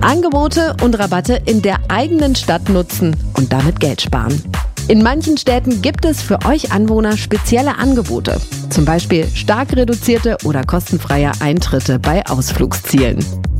Angebote und Rabatte in der eigenen Stadt nutzen und damit Geld sparen. In manchen Städten gibt es für euch Anwohner spezielle Angebote. Zum Beispiel stark reduzierte oder kostenfreie Eintritte bei Ausflugszielen.